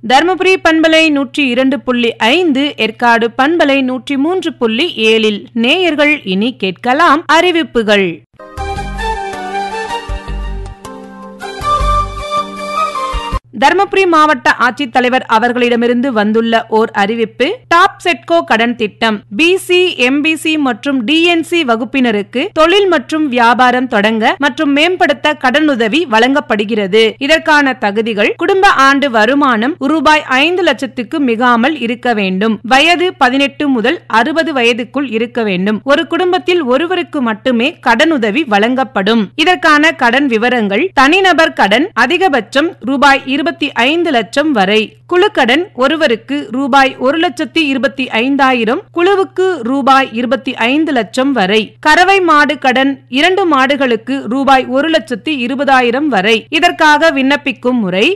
தர்மபுரி பண்பலை 102.5, ஏற்காடு பண்பலை 103.7 நேயர்கள் இனி கேட்கலாம் அறிவிப்புகள். தர்மபுரி மாவட்ட ஆட்சித்தலைவர் அவர்களிடமிருந்து வந்துள்ள ஓர் அறிவிப்பு. டாப் செட்கோ கடன் திட்டம் பிசி, எம்பிசி மற்றும் டிஎன்சி வகுப்பினருக்கு தொழில் மற்றும் வியாபாரம் தொடங்க மற்றும் மேம்படுத்த கடனுதவி வழங்கப்படுகிறது. இதற்கான தகுதிகள்: குடும்ப ஆண்டு வருமானம் ரூபாய் 5 லட்சத்துக்கு மிகாமல் இருக்க வேண்டும். வயது 18 முதல் 60 வயதுக்குள் இருக்க வேண்டும். ஒரு குடும்பத்தில் ஒருவருக்கு மட்டுமே கடனுதவி வழங்கப்படும். இதற்கான கடன் விவரங்கள்: தனிநபர் கடன் அதிகபட்சம் ரூபாய் 25 லட்சம் வரை. குழுக்கடன் ஒருவருக்கு ரூபாய் 1,25,000, குழுவுக்கு ரூபாய் 25 லட்சம் வரை. கறவை மாடு கடன் 2 மாடுகளுக்கு ரூபாய் 1,20,000 வரை. இதற்காக விண்ணப்பிக்கும் முறை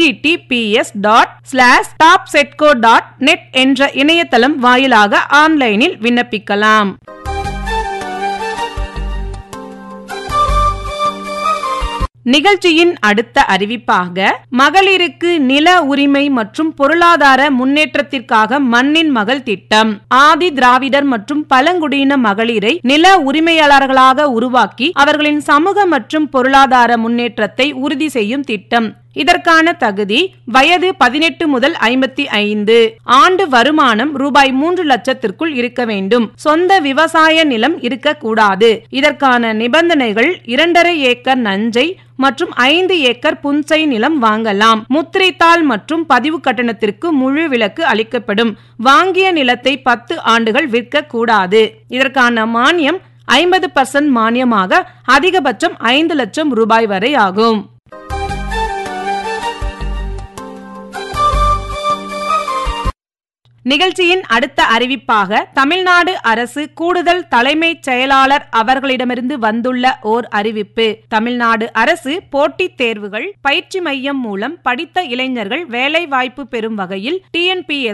https://topsetco.net என்ற இணையதளம் வாயிலாக ஆன்லைனில் விண்ணப்பிக்கலாம். நிகழ்ச்சியின் அடுத்த அறிவிப்பாக, மகளிருக்கு நில உரிமை மற்றும் பொருளாதார முன்னேற்றத்திற்காக மண்ணின் மகள் திட்டம். ஆதி திராவிடர் மற்றும் பழங்குடியின மகளிரை நில உரிமையாளர்களாக உருவாக்கி அவர்களின் சமூக மற்றும் பொருளாதார முன்னேற்றத்தை உறுதி செய்யும் திட்டம். இதற்கான தகுதி: வயது 18 முதல் 55, ஆண்டு வருமானம் ரூபாய் 3 லட்சத்திற்குள் இருக்க வேண்டும். சொந்த விவசாய நிலம் இருக்கக்கூடாது. இதற்கான நிபந்தனைகள்: 2.5 ஏக்கர் நஞ்சை மற்றும் 5 ஏக்கர் புன்சை நிலம் வாங்கலாம். முத்திரைத்தாள் மற்றும் பதிவு கட்டணத்திற்கு முழு விலக்கு அளிக்கப்படும். வாங்கிய நிலத்தை 10 ஆண்டுகள் விற்க கூடாது. இதற்கான மானியம் 50% மானியமாக அதிகபட்சம் 5 லட்சம் ரூபாய் வரை ஆகும். நிகழ்ச்சியின் அடுத்த அறிவிப்பாக, தமிழ்நாடு அரசு கூடுதல் தலைமைச் செயலாளர் அவர்களிடமிருந்து வந்துள்ள ஓர் அறிவிப்பு. தமிழ்நாடு அரசு போட்டித் தேர்வுகள் பயிற்சி மையம் மூலம் படித்த இளைஞர்கள் வேலை வாய்ப்பு பெறும் வகையில் TNPSC